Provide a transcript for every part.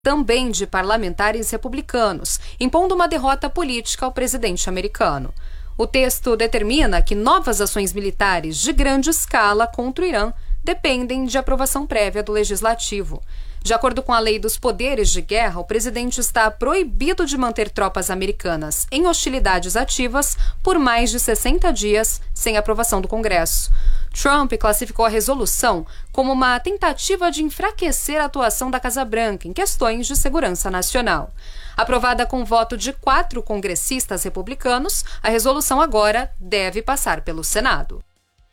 também de parlamentares republicanos, impondo uma derrota política ao presidente americano. O texto determina que novas ações militares de grande escala contra o Irã dependem de aprovação prévia do legislativo. De acordo com a lei dos poderes de guerra, o presidente está proibido de manter tropas americanas em hostilidades ativas por mais de 60 dias sem aprovação do Congresso. Trump classificou a resolução como uma tentativa de enfraquecer a atuação da Casa Branca em questões de segurança nacional. Aprovada com voto de 4 congressistas republicanos, a resolução agora deve passar pelo Senado.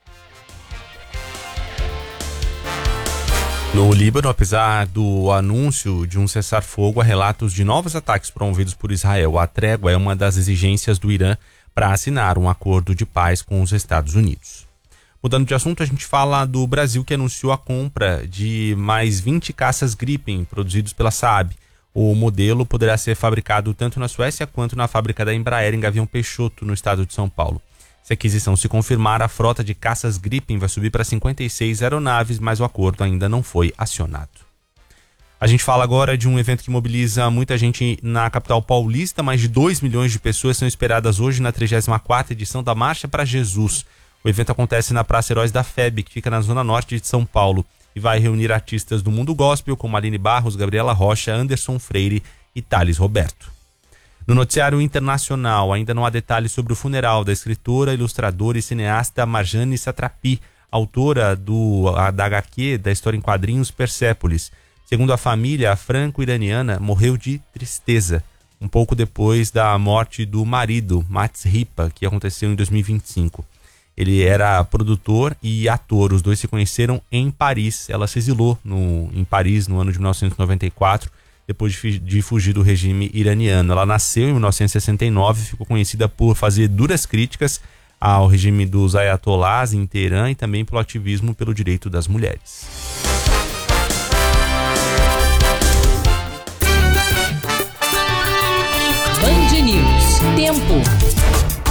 No Líbano, apesar do anúncio de um cessar-fogo, há relatos de novos ataques promovidos por Israel. A trégua é uma das exigências do Irã para assinar um acordo de paz com os Estados Unidos. Mudando de assunto, a gente fala do Brasil, que anunciou a compra de mais 20 caças Gripen produzidos pela Saab. O modelo poderá ser fabricado tanto na Suécia quanto na fábrica da Embraer em Gavião Peixoto, no estado de São Paulo. Se a aquisição se confirmar, a frota de caças Gripen vai subir para 56 aeronaves, mas o acordo ainda não foi acionado. A gente fala agora de um evento que mobiliza muita gente na capital paulista. Mais de 2 milhões de pessoas são esperadas hoje na 34ª edição da Marcha para Jesus. O evento acontece na Praça Heróis da FEB, que fica na zona norte de São Paulo, e vai reunir artistas do mundo gospel como Aline Barros, Gabriela Rocha, Anderson Freire e Thales Roberto. No noticiário internacional, ainda não há detalhes sobre o funeral da escritora, ilustradora e cineasta Marjane Satrapi, autora da HQ da história em quadrinhos Persépolis. Segundo a família, a franco-iraniana morreu de tristeza, um pouco depois da morte do marido, Mats Ripa, que aconteceu em 2025. Ele era produtor e ator. Os dois se conheceram em Paris. Ela se exilou em Paris no ano de 1994, depois de fugir do regime iraniano. Ela nasceu em 1969 e ficou conhecida por fazer duras críticas ao regime dos ayatolás em Teherã e também pelo ativismo pelo direito das mulheres.